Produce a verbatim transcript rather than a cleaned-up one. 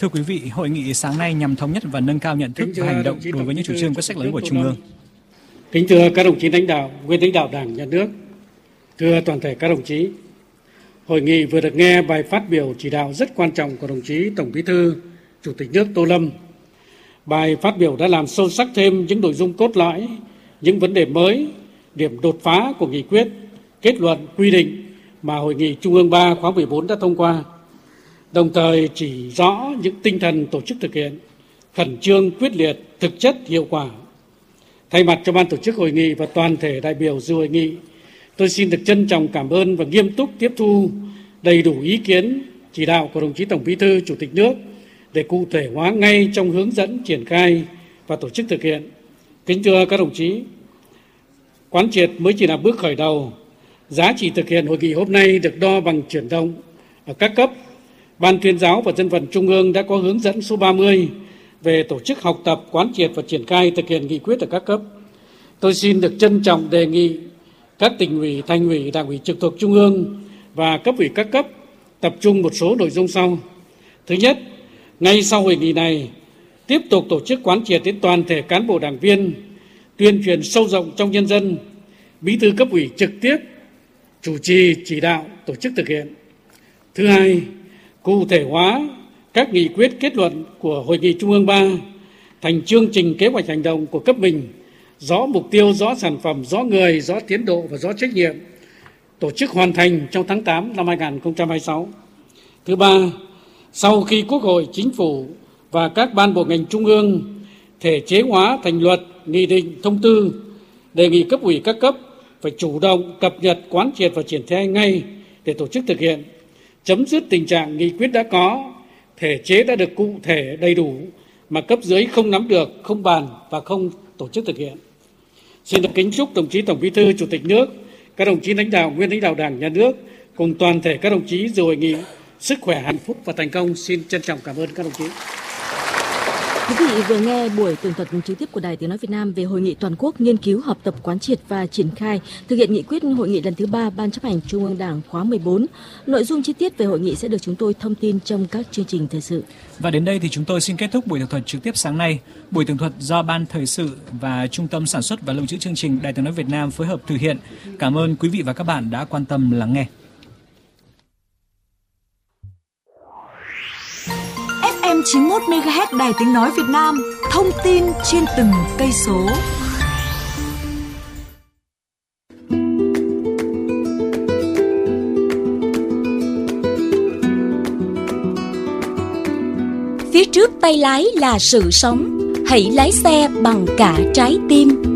Thưa quý vị, hội nghị sáng nay nhằm thống nhất và nâng cao nhận thức và hành động đối với những chủ trương quyết sách lớn của Trung ương. Kính thưa các đồng chí lãnh đạo, nguyên lãnh đạo Đảng, Nhà nước, thưa toàn thể các đồng chí, hội nghị vừa được nghe bài phát biểu chỉ đạo rất quan trọng của đồng chí Tổng Bí thư, Chủ tịch nước Tô Lâm. Bài phát biểu đã làm sâu sắc thêm những nội dung cốt lõi, những vấn đề mới, điểm đột phá của nghị quyết, kết luận, quy định mà Hội nghị Trung ương ba khóa mười bốn đã thông qua, đồng thời chỉ rõ những tinh thần tổ chức thực hiện, khẩn trương, quyết liệt, thực chất, hiệu quả. Thay mặt cho ban tổ chức hội nghị và toàn thể đại biểu dự hội nghị, tôi xin được trân trọng cảm ơn và nghiêm túc tiếp thu đầy đủ ý kiến, chỉ đạo của đồng chí Tổng Bí thư, Chủ tịch nước để cụ thể hóa ngay trong hướng dẫn, triển khai và tổ chức thực hiện. Kính thưa các đồng chí, quán triệt mới chỉ là bước khởi đầu. Giá trị thực hiện hội nghị hôm nay được đo bằng chuyển động ở các cấp. Ban Tuyên giáo và Dân vận Trung ương đã có hướng dẫn số ba mươi về tổ chức học tập, quán triệt và triển khai thực hiện nghị quyết ở các cấp. Tôi xin được trân trọng đề nghị các tỉnh ủy, thành ủy, đảng ủy trực thuộc Trung ương và cấp ủy các cấp tập trung một số nội dung sau. Thứ nhất, ngay sau hội nghị này, tiếp tục tổ chức quán triệt đến toàn thể cán bộ đảng viên, tuyên truyền sâu rộng trong nhân dân, Bí thư cấp ủy trực tiếp chủ trì chỉ đạo tổ chức thực hiện. Thứ hai, cụ thể hóa các nghị quyết kết luận của Hội nghị Trung ương ba thành chương trình kế hoạch hành động của cấp mình, rõ mục tiêu, rõ sản phẩm, rõ người, rõ tiến độ và rõ trách nhiệm, tổ chức hoàn thành trong tháng tám năm hai nghìn không trăm hai mươi sáu. Thứ ba, sau khi Quốc hội, Chính phủ và các ban bộ ngành trung ương thể chế hóa thành luật, nghị định, thông tư, đề nghị cấp ủy các cấp phải chủ động cập nhật, quán triệt và triển khai ngay để tổ chức thực hiện, chấm dứt tình trạng nghị quyết đã có, thể chế đã được cụ thể đầy đủ mà cấp dưới không nắm được, không bàn và không tổ chức thực hiện. Xin được kính chúc đồng chí Tổng Bí thư, Chủ tịch nước, các đồng chí lãnh đạo, nguyên lãnh đạo Đảng, Nhà nước cùng toàn thể các đồng chí dự hội nghị sức khỏe, hạnh phúc và thành công. Xin trân trọng cảm ơn các đồng chí. Quý vị vừa nghe buổi tường thuật trực tiếp của Đài Tiếng nói Việt Nam về hội nghị toàn quốc nghiên cứu, học tập, quán triệt và triển khai thực hiện nghị quyết hội nghị lần thứ ba Ban chấp hành Trung ương Đảng khóa mười bốn. Nội dung chi tiết về hội nghị sẽ được chúng tôi thông tin trong các chương trình thời sự. Và đến đây thì chúng tôi xin kết thúc buổi tường thuật trực tiếp sáng nay. Buổi tường thuật do Ban Thời sự và Trung tâm Sản xuất và Lưu trữ chương trình Đài Tiếng nói Việt Nam phối hợp thực hiện. Cảm ơn quý vị và các bạn đã quan tâm lắng nghe. ép em chín mươi mốt mê ga héc Đài Tiếng nói Việt Nam, thông tin trên từng cây số. Phía trước tay lái là sự sống, hãy lái xe bằng cả trái tim.